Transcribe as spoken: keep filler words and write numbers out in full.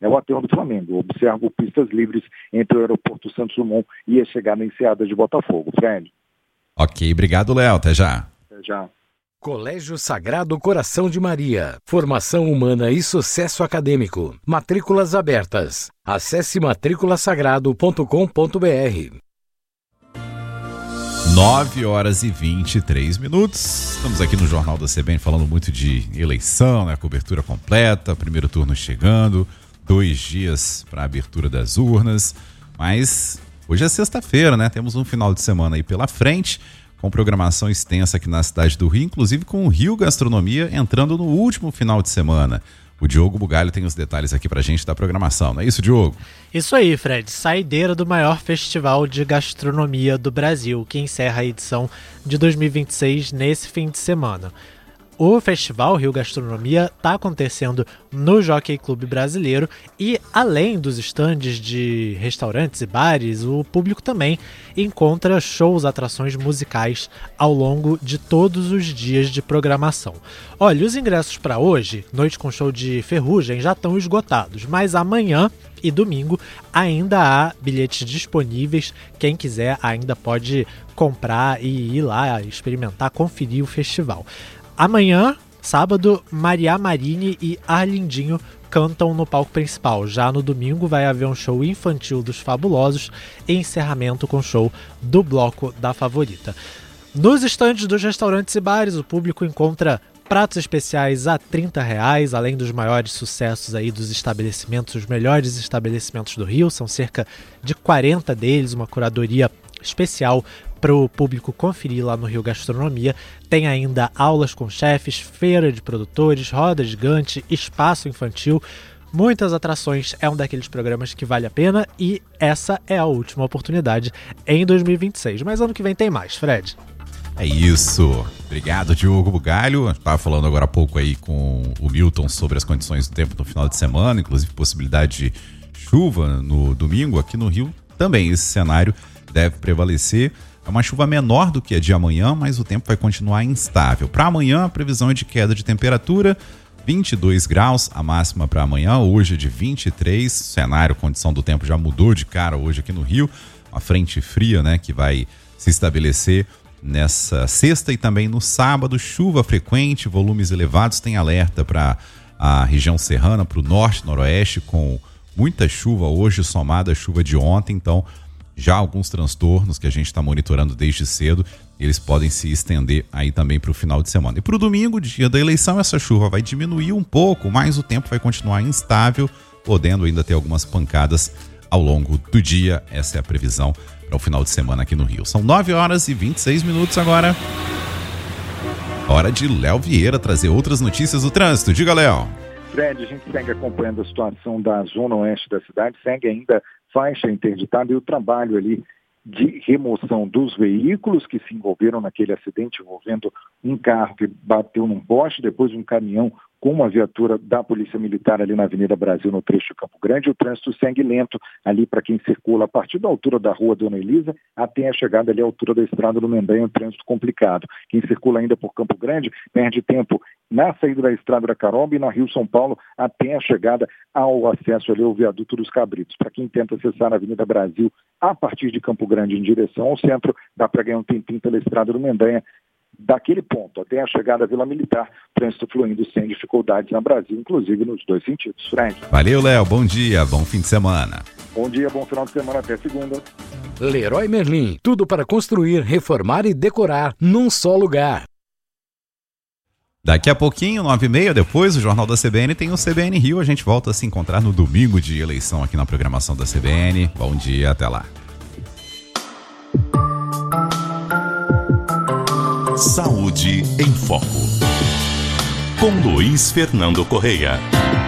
é o aterro do Flamengo. Observo pistas livres entre o aeroporto Santos Dumont e a chegada Enseada de Botafogo. Fred. Ok, obrigado, Léo. Até já. Até já. Colégio Sagrado Coração de Maria. Formação humana e sucesso acadêmico. Matrículas abertas. Acesse matricula sagrado ponto com ponto b r. nove horas e vinte e três minutos. Estamos aqui no Jornal da C B N falando muito de eleição, né? Cobertura completa, primeiro turno chegando, dois dias para a abertura das urnas. Mas hoje é sexta-feira, né? Temos um final de semana aí pela frente, com programação extensa aqui na cidade do Rio, inclusive com o Rio Gastronomia entrando no último final de semana. O Diogo Bugalho tem os detalhes aqui pra gente da programação, não é isso, Diogo? Isso aí, Fred. Saideira do maior festival de gastronomia do Brasil, que encerra a edição de dois mil e vinte e seis nesse fim de semana. O Festival Rio Gastronomia está acontecendo no Jockey Clube Brasileiro e, além dos estandes de restaurantes e bares, o público também encontra shows, atrações musicais ao longo de todos os dias de programação. Olha, os ingressos para hoje, noite com show de Ferrugem, já estão esgotados, mas amanhã e domingo ainda há bilhetes disponíveis. Quem quiser ainda pode comprar e ir lá experimentar, conferir o festival. Amanhã, sábado, Maria Marini e Arlindinho cantam no palco principal. Já no domingo vai haver um show infantil dos Fabulosos e encerramento com show do Bloco da Favorita. Nos estandes dos restaurantes e bares, o público encontra pratos especiais a trinta reais, além dos maiores sucessos aí dos estabelecimentos, os melhores estabelecimentos do Rio. São cerca de quarenta deles, uma curadoria especial para o público conferir lá no Rio Gastronomia. Tem ainda aulas com chefes, feira de produtores, roda gigante, espaço infantil, muitas atrações. É um daqueles programas que vale a pena e essa é a última oportunidade em dois mil e vinte e seis. Mas ano que vem tem mais, Fred. É isso. Obrigado, Diogo Bugalho. Estava falando agora há pouco aí com o Milton sobre as condições do tempo no final de semana, inclusive possibilidade de chuva no domingo aqui no Rio. Também esse cenário deve prevalecer. É uma chuva menor do que a de amanhã, mas o tempo vai continuar instável. Para amanhã, a previsão é de queda de temperatura, vinte e dois graus, a máxima para amanhã, hoje é de vinte e três. O cenário, condição do tempo já mudou de cara hoje aqui no Rio. Uma frente fria, né, que vai se estabelecer nessa sexta e também no sábado. Chuva frequente, volumes elevados, tem alerta para a região serrana, para o norte, noroeste, com muita chuva hoje, somada à chuva de ontem. Então, já alguns transtornos que a gente está monitorando desde cedo, eles podem se estender aí também para o final de semana. E para o domingo, dia da eleição, essa chuva vai diminuir um pouco, mas o tempo vai continuar instável, podendo ainda ter algumas pancadas ao longo do dia. Essa é a previsão para o final de semana aqui no Rio. São nove horas e vinte e seis minutos agora. Hora de Léo Vieira trazer outras notícias do trânsito. Diga, Léo. Fred, a gente segue acompanhando a situação da zona oeste da cidade, segue ainda faixa interditada e o trabalho ali de remoção dos veículos que se envolveram naquele acidente envolvendo um carro que bateu num poste, depois um caminhão com uma viatura da Polícia Militar ali na Avenida Brasil, no trecho de Campo Grande. O trânsito segue lento ali para quem circula a partir da altura da rua Dona Elisa até a chegada ali à altura da Estrada do Mendanha, um trânsito complicado. Quem circula ainda por Campo Grande perde tempo na saída da Estrada da Caroba e na Rio São Paulo até a chegada ao acesso ali ao Viaduto dos Cabritos. Para quem tenta acessar a Avenida Brasil a partir de Campo Grande em direção ao centro, dá para ganhar um tempinho pela Estrada do Mendanha. Daquele ponto até a chegada à Vila Militar, trânsito fluindo sem dificuldades na Brasil, inclusive nos dois sentidos. Fred. Valeu, Léo. Bom dia, bom fim de semana. Bom dia, bom final de semana, até segunda. Leroy Merlin, tudo para construir, reformar e decorar num só lugar. Daqui a pouquinho, nove e meia, depois, o Jornal da C B N tem o C B N Rio. A gente volta a se encontrar no domingo de eleição aqui na programação da C B N. Bom dia, até lá. Saúde em Foco, com Luiz Fernando Correia.